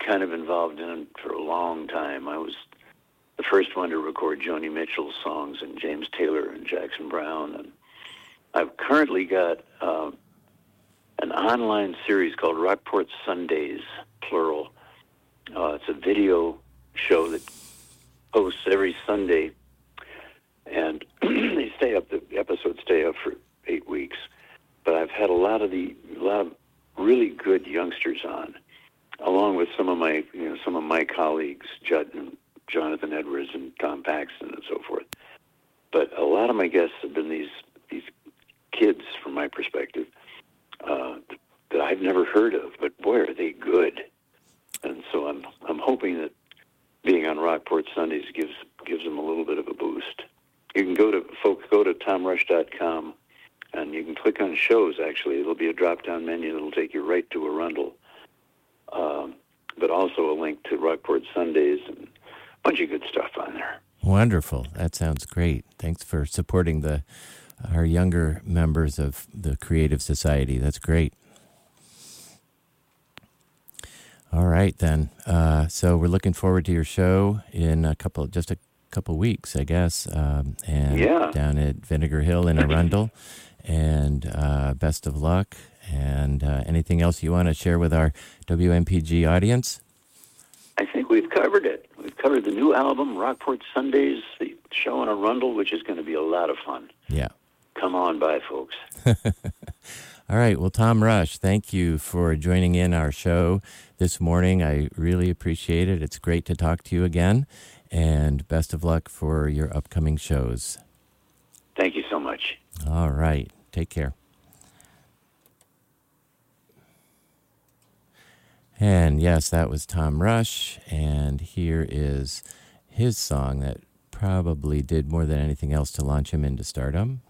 kind of involved in it for a long time. I was the first one to record Joni Mitchell's songs and James Taylor and Jackson Browne. And I've currently got an online series called Rockport Sundays, plural. It's a video show that posts every Sunday, and the episodes stay up for 8 weeks. But I've had a lot of really good youngsters on, along with some of my colleagues, Jonathan Edwards and Tom Paxton and so forth. But a lot of my guests have been these kids, from my perspective, that I've never heard of. But boy, are they good! And so I'm hoping that being on Rockport Sundays gives them a little bit of a boost. You can go to TomRush.com, and you can click on shows. Actually, it'll be a drop-down menu that'll take you right to Arundel, but also a link to Rockport Sundays and a bunch of good stuff on there. Wonderful. That sounds great. Thanks for supporting our younger members of the Creative Society. That's great. All right, then. So we're looking forward to your show in a couple weeks, I guess, down at Vinegar Hill in Arundel. And best of luck. And anything else you want to share with our WMPG audience? I think we've covered it. We've covered the new album, Rockport Sundays, the show in Arundel, which is going to be a lot of fun. Yeah. Come on by, folks. All right. Well, Tom Rush, thank you for joining in our show this morning. I really appreciate it. It's great to talk to you again. And best of luck for your upcoming shows. Thank you so much. All right. Take care. And yes, that was Tom Rush. And here is his song that probably did more than anything else to launch him into stardom.